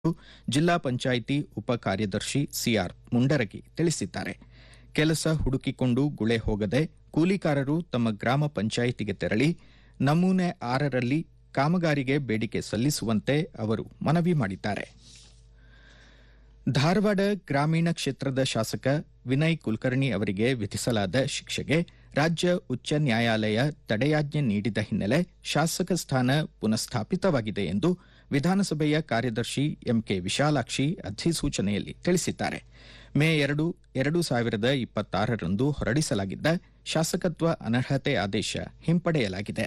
ಜಿಲ್ಲಾ ಪಂಚಾಯಿತಿ ಉಪ ಕಾರ್ಯದರ್ಶಿ ಸಿಆರ್ ಮುಂಡರಗಿ ತಿಳಿಸಿದ್ದಾರೆ. ಕೆಲಸ ಹುಡುಕಿಕೊಂಡು ಗುಳೆ ಹೋಗದೆ ಕೂಲಿಕಾರರು ತಮ್ಮ ಗ್ರಾಮ ಪಂಚಾಯಿತಿಗೆ ತೆರಳಿ ನಮೂನೆ 6ರಲ್ಲಿ ಕಾಮಗಾರಿಗೆ ಬೇಡಿಕೆ ಸಲ್ಲಿಸುವಂತೆ ಅವರು ಮನವಿ ಮಾಡಿದ್ದಾರೆ. ಧಾರವಾಡ ಗ್ರಾಮೀಣ ಕ್ಷೇತ್ರದ ಶಾಸಕ ವಿನಯ್ ಕುಲಕರ್ಣಿ ಅವರಿಗೆ ವಿಧಿಸಲಾದ ಶಿಕ್ಷೆಗೆ ರಾಜ್ಯ ಉಚ್ಚ ನ್ಯಾಯಾಲಯ ತಡೆಯಾಜ್ಞೆ ನೀಡಿದ ಹಿನ್ನೆಲೆ ಶಾಸಕ ಸ್ಥಾನ ಪುನಃಸ್ಥಾಪಿತವಾಗಿದೆ ಎಂದು ವಿಧಾನಸಭೆಯ ಕಾರ್ಯದರ್ಶಿ ಎಂಕೆ ವಿಶಾಲಾಕ್ಷಿ ಅಧಿಸೂಚನೆಯಲ್ಲಿ ತಿಳಿಸಿದ್ದಾರೆ. ಮೇ 2, 2026ರಂದು ಹೊರಡಿಸಲಾಗಿದ್ದ ಶಾಸಕತ್ವ ಅನರ್ಹತೆ ಆದೇಶ ಹಿಂಪಡೆಯಲಾಗಿದೆ.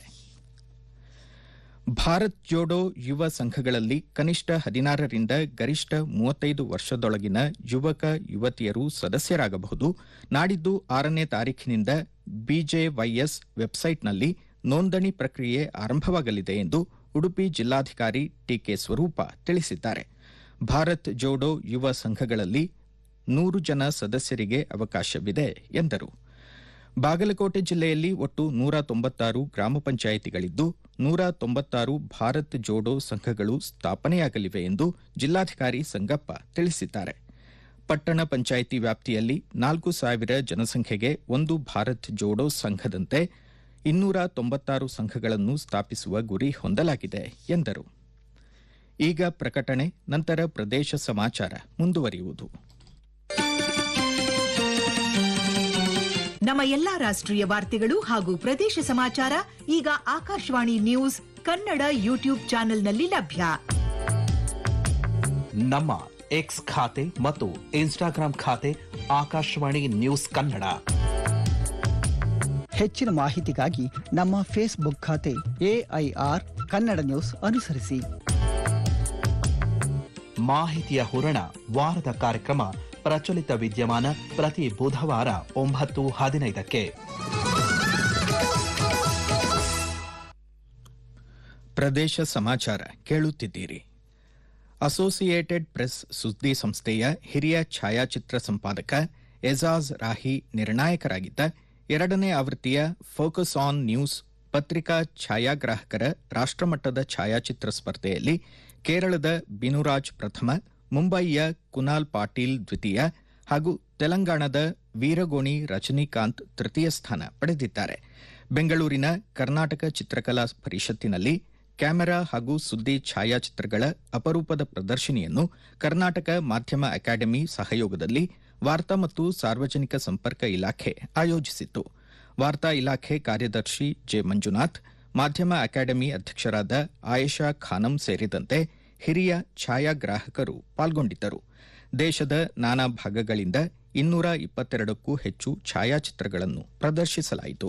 ಭಾರತ್ ಜೋಡೋ ಯುವ ಸಂಘಗಳಲ್ಲಿ ಕನಿಷ್ಠ 16ರಿಂದ ಗರಿಷ್ಠ 35 ವರ್ಷದೊಳಗಿನ ಯುವಕ ಯುವತಿಯರು ಸದಸ್ಯರಾಗಬಹುದು. ನಾಡಿದ್ದು 6ನೇ ತಾರೀಖಿನಿಂದ ಬಿಜೆವೈಎಸ್ ವೆಬ್ಸೈಟ್ನಲ್ಲಿ ನೋಂದಣಿ ಪ್ರಕ್ರಿಯೆ ಆರಂಭವಾಗಲಿದೆ ಎಂದು ಉಡುಪಿ ಜಿಲ್ಲಾಧಿಕಾರಿ ಟಿಕೆ ಸ್ವರೂಪ ತಿಳಿಸಿದ್ದಾರೆ. ಭಾರತ್ ಜೋಡೋ ಯುವ ಸಂಘಗಳಲ್ಲಿ 100 ಜನ ಸದಸ್ಯರಿಗೆ ಅವಕಾಶವಿದೆ ಎಂದರು. ಬಾಗಲಕೋಟೆ ಜಿಲ್ಲೆಯಲ್ಲಿ ಒಟ್ಟು 196 ಗ್ರಾಮ ಪಂಚಾಯಿತಿಗಳಿದ್ದು 196 ಭಾರತ್ ಜೋಡೋ ಸಂಘಗಳು ಸ್ಥಾಪನೆಯಾಗಲಿವೆ ಎಂದು ಜಿಲ್ಲಾಧಿಕಾರಿ ಸಂಗಪ್ಪ ತಿಳಿಸಿದ್ದಾರೆ. ಪಟ್ಟಣ ಪಂಚಾಯಿತಿ ವ್ಯಾಪ್ತಿಯಲ್ಲಿ 4,000 ಜನಸಂಖ್ಯೆಗೆ ಒಂದು ಭಾರತ್ ಜೋಡೋ ಸಂಘದಂತೆ 296 ಸಂಘಗಳನ್ನು ಸ್ಥಾಪಿಸುವ ಗುರಿ ಹೊಂದಲಾಗಿದೆ ಎಂದರು. ಈಗ ಪ್ರಕಟಣೆ, ನಂತರ ಪ್ರದೇಶ ಸಮಾಚಾರ ಮುಂದುವರಿಯುವುದು. ನಮ್ಮ ಎಲ್ಲಾ ರಾಷ್ಟ್ರೀಯ ವಾರ್ತೆಗಳು ಹಾಗೂ ಪ್ರದೇಶ ಸಮಾಚಾರ ಈಗ ಆಕಾಶವಾಣಿ ನ್ಯೂಸ್ ಕನ್ನಡ ಯೂಟ್ಯೂಬ್ ಚಾನೆಲ್ನಲ್ಲಿ ಲಭ್ಯ. ನಮ್ಮ ಎಕ್ಸ್ ಖಾತೆ ಮತ್ತು ಇನ್ಸ್ಟಾಗ್ರಾಂ ಖಾತೆ ಆಕಾಶವಾಣಿ ನ್ಯೂಸ್ ಕನ್ನಡ. ಹೆಚ್ಚಿನ ಮಾಹಿತಿಗಾಗಿ ನಮ್ಮ ಫೇಸ್ಬುಕ್ ಖಾತೆ ಎಐಆರ್ ಕನ್ನಡ ನ್ಯೂಸ್ ಅನುಸರಿಸಿ. ಮಾಹಿತಿಯ ಹೂರಣ ವಾರದ ಕಾರ್ಯಕ್ರಮ ಪ್ರಚಲಿತ ವಿದ್ಯಮಾನ ಪ್ರತಿ ಬುಧವಾರ 9:15ಕ್ಕೆ. ಪ್ರದೇಶ ಸಮಾಚಾರ ಕೇಳುತ್ತಿದ್ದೀರಿ. ಅಸೋಸಿಯೇಟೆಡ್ ಪ್ರೆಸ್ ಸುದ್ದಿ ಸಂಸ್ಥೆಯ ಹಿರಿಯ ಛಾಯಾಚಿತ್ರ ಸಂಪಾದಕ ಎಜಾಜ್ ರಾಹಿ ನಿರ್ಣಾಯಕರಾಗಿದ್ದ 2ನೇ ಆವೃತ್ತಿಯ ಫೋಕಸ್ ಆನ್ ನ್ಯೂಸ್ ಪತ್ರಿಕಾ ಛಾಯಾಗ್ರಾಹಕರ ರಾಷ್ಟ್ರಮಟ್ಟದ ಛಾಯಾಚಿತ್ರ ಸ್ಪರ್ಧೆಯಲ್ಲಿ ಕೇರಳದ ಬಿನುರಾಜ್ ಪ್ರಥಮ, ಮುಂಬಯಿಯ ಕುನಾಲ್ ಪಾಟೀಲ್ ದ್ವಿತೀಯ ಹಾಗೂ ತೆಲಂಗಾಣದ ವೀರಗೋಣಿ ರಜನಿಕಾಂತ್ ತೃತೀಯ ಸ್ಥಾನ ಪಡೆದಿದ್ದಾರೆ. ಬೆಂಗಳೂರಿನ ಕರ್ನಾಟಕ ಚಿತ್ರಕಲಾ ಪರಿಷತ್ತಿನಲ್ಲಿ ಕ್ಯಾಮೆರಾ ಹಾಗೂ ಸುದ್ದಿ ಛಾಯಾಚಿತ್ರಗಳ ಅಪರೂಪದ ಪ್ರದರ್ಶನಿಯನ್ನು ಕರ್ನಾಟಕ ಮಾಧ್ಯಮ ಅಕಾಡೆಮಿ ಸಹಯೋಗದಲ್ಲಿ ವಾರ್ತಾ ಮತ್ತು ಸಾರ್ವಜನಿಕ ಸಂಪರ್ಕ ಇಲಾಖೆ ಆಯೋಜಿಸಿತ್ತು. ವಾರ್ತಾ ಇಲಾಖೆ ಕಾರ್ಯದರ್ಶಿ ಜೆ ಮಂಜುನಾಥ್, ಮಾಧ್ಯಮ ಅಕಾಡೆಮಿ ಅಧ್ಯಕ್ಷರಾದ ಆಯೇಷಾ ಖಾನಂ ಸೇರಿದಂತೆ ಹಿರಿಯ ಛಾಯಾಗ್ರಾಹಕರು ಪಾಲ್ಗೊಂಡಿದ್ದರು. ದೇಶದ ನಾನಾ ಭಾಗಗಳಿಂದ 222ಕ್ಕೂ ಹೆಚ್ಚು ಛಾಯಾಚಿತ್ರಗಳನ್ನು ಪ್ರದರ್ಶಿಸಲಾಯಿತು.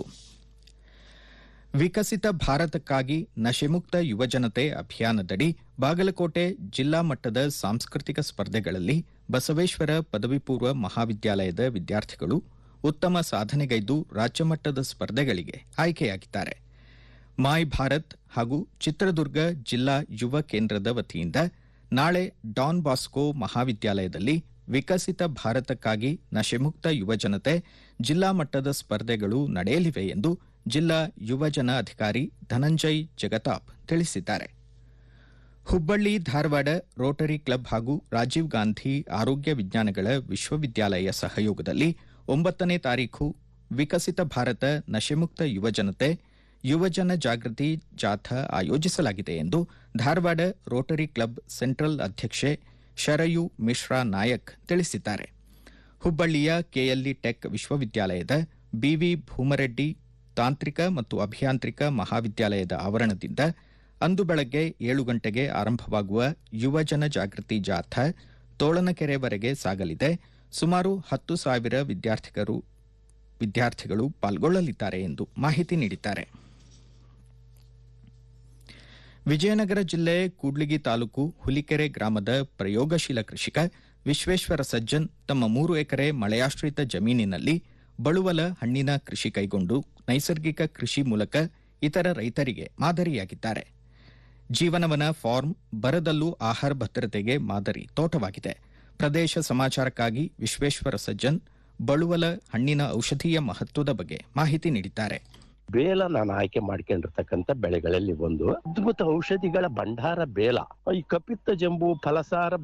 ವಿಕಸಿತ ಭಾರತಕ್ಕಾಗಿ ನಶೆಮುಕ್ತ ಯುವಜನತೆ ಅಭಿಯಾನದಡಿ ಬಾಗಲಕೋಟೆ ಜಿಲ್ಲಾ ಮಟ್ಟದ ಸಾಂಸ್ಕೃತಿಕ ಸ್ಪರ್ಧೆಗಳಲ್ಲಿ ಬಸವೇಶ್ವರ ಪದವಿ ಪೂರ್ವ ಮಹಾವಿದ್ಯಾಲಯದ ವಿದ್ಯಾರ್ಥಿಗಳು ಉತ್ತಮ ಸಾಧನೆಗೈದು ರಾಜ್ಯಮಟ್ಟದ ಸ್ಪರ್ಧೆಗಳಿಗೆ ಆಯ್ಕೆಯಾಗಿದ್ದಾರೆ. ಮಾಯ್ ಭಾರತ್ ಹಾಗೂ ಚಿತ್ರದುರ್ಗ ಜಿಲ್ಲಾ ಯುವ ಕೇಂದ್ರದ ವತಿಯಿಂದ ನಾಳೆ ಡಾನ್ ಬಾಸ್ಕೋ ಮಹಾವಿದ್ಯಾಲಯದಲ್ಲಿ ವಿಕಸಿತ ಭಾರತಕ್ಕಾಗಿ ನಶೆಮುಕ್ತ ಯುವಜನತೆ ಜಿಲ್ಲಾ ಮಟ್ಟದ ಸ್ಪರ್ಧೆಗಳು ನಡೆಯಲಿವೆ ಎಂದು ಜಿಲ್ಲಾ ಯುವಜನ ಅಧಿಕಾರಿ ಧನಂಜಯ್ ಜಗತಾಪ್ ತಿಳಿಸಿದ್ದಾರೆ. ಹುಬ್ಬಳ್ಳಿ ಧಾರವಾಡ ರೋಟರಿ ಕ್ಲಬ್ ಹಾಗೂ ರಾಜೀವ್ ಗಾಂಧಿ ಆರೋಗ್ಯ ವಿಜ್ಞಾನಗಳ ವಿಶ್ವವಿದ್ಯಾಲಯ ಸಹಯೋಗದಲ್ಲಿ 9ನೇ ತಾರೀಖು ವಿಕಸಿತ ಭಾರತ ನಶೆಮುಕ್ತ ಯುವಜನತೆ ಯುವಜನ ಜಾಗೃತಿ ಜಾಥಾ ಆಯೋಜಿಸಲಾಗಿದೆ ಎಂದು ಧಾರವಾಡ ರೋಟರಿ ಕ್ಲಬ್ ಸೆಂಟ್ರಲ್ ಅಧ್ಯಕ್ಷೆ ಶರಯು ಮಿಶ್ರಾ ನಾಯಕ್ ತಿಳಿಸಿದ್ದಾರೆ. ಹುಬ್ಬಳ್ಳಿಯ ಕೆಎಲ್ಇ ಟೆಕ್ ವಿಶ್ವವಿದ್ಯಾಲಯದ ಬಿವಿ ಭೂಮರೆಡ್ಡಿ ತಾಂತ್ರಿಕ ಮತ್ತು ಅಭಿಯಾಂತ್ರಿಕ ಮಹಾವಿದ್ಯಾಲಯದ ಆವರಣದಿಂದ ಅಂದು ಬೆಳಗ್ಗೆ 7 ಗಂಟೆಗೆ ಆರಂಭವಾಗುವ ಯುವಜನ ಜಾಗೃತಿ ಜಾಥಾ ತೋಳನಕೆರೆವರೆಗೆ ಸಾಗಲಿದೆ. ಸುಮಾರು 10,000 ವಿದ್ಯಾರ್ಥಿಗಳು ಪಾಲ್ಗೊಳ್ಳಲಿದ್ದಾರೆ ಎಂದು ಮಾಹಿತಿ ನೀಡಿದ್ದಾರೆ. ವಿಜಯನಗರ ಜಿಲ್ಲೆ ಕೂಡ್ಲಿಗಿ ತಾಲೂಕು ಹುಲಿಕೆರೆ ಗ್ರಾಮದ ಪ್ರಯೋಗಶೀಲ ಕೃಷಿಕ ವಿಶ್ವೇಶ್ವರ ಸಜ್ಜನ್ ತಮ್ಮ 3 ಎಕರೆ ಮಳೆಯಾಶ್ರಿತ ಜಮೀನಿನಲ್ಲಿ ಬಳುವಲ ಹಣ್ಣಿನ ಕೃಷಿ ಕೈಗೊಂಡು ನೈಸರ್ಗಿಕ ಕೃಷಿ ಮೂಲಕ ಇತರ ರೈತರಿಗೆ ಮಾದರಿಯಾಗಿದ್ದಾರೆ. ಜೀವನವನ ಫಾರ್ಮ್ ಬರದಲ್ಲೂ ಆಹಾರ ಭದ್ರತೆಗೆ ಮಾದರಿ ತೋಟವಾಗಿದೆ. ಪ್ರದೇಶ ಸಮಾಚಾರಕ್ಕಾಗಿ ವಿಶ್ವೇಶ್ವರ ಸಜ್ಜನ್ ಬಳುವಲ ಹಣ್ಣಿನ ಔಷಧೀಯ ಮಹತ್ವದ ಬಗ್ಗೆ ಮಾಹಿತಿ ನೀಡಿದ್ದಾರೆ. ಬೇಲ ನಾನು ಆಯ್ಕೆ ಮಾಡ್ಕೊಂಡಿರ್ತಕ್ಕಂಥ ಬೆಳೆಗಳಲ್ಲಿ ಒಂದು ಅದ್ಭುತ ಔಷಧಿಗಳ ಭಂಡಾರ ಬೇಲ. ಈ ಕಪಿತ್ತ ಜಂಬು, ಫಲಸಾರ